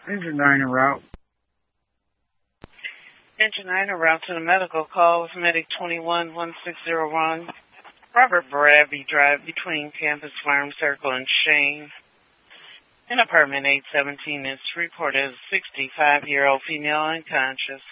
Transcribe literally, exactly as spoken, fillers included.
Engine nine en route. Engine nine en route to the medical call with Medic twenty-one one six zero one. Robert Bradby Drive between Campus Farm Circle and Shane. In apartment eight seventeen is reported as a sixty-five-year-old female unconscious.